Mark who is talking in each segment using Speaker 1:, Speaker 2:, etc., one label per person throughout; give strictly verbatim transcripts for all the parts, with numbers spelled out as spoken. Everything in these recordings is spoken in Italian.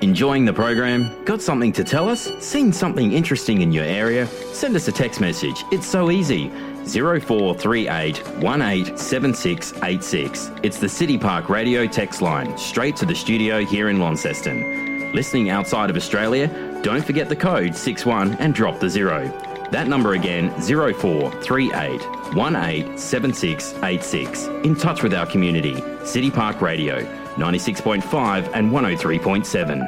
Speaker 1: Enjoying the program? Got something to tell us? Seen something interesting in your area? Send us a text message. It's so easy. zero four three eight one eight seven six eight six. It's the City Park Radio text line, straight to the studio here in Launceston. Listening outside of Australia? Don't forget the code six one and drop the zero. That number again, zero four three eight one eight seven six eight six. In touch with our community. City Park Radio, ninety-six point five and one oh three point seven.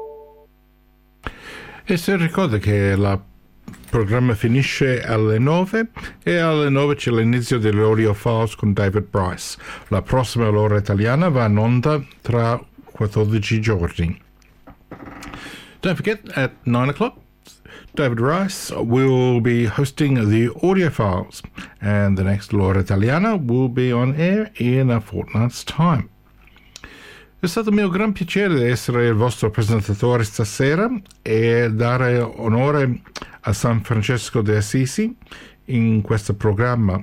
Speaker 2: E se ricorda che il programma finisce alle nove e alle nove c'è l'inizio dell'Audio Files con David Bryce. La prossima l'ora italiana va in onda tra quattordici giorni. Don't forget, at nine o'clock, David Rice will be hosting the Audio Files, and the next L'Ora Italiana will be on air in a fortnight's time. È stato mio gran piacere essere il vostro presentatore stasera e dare onore a San Francesco de Assisi in questo programma.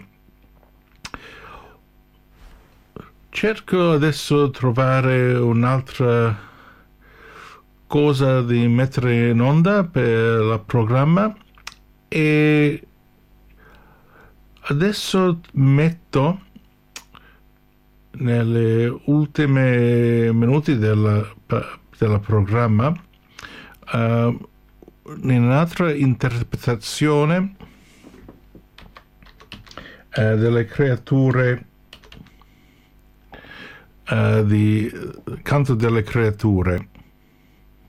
Speaker 2: Cerco adesso di trovare un'altra cosa di mettere in onda per il programma e adesso metto nelle ultime minuti del, del programma uh, un'altra interpretazione uh, delle creature uh, di Canto delle Creature.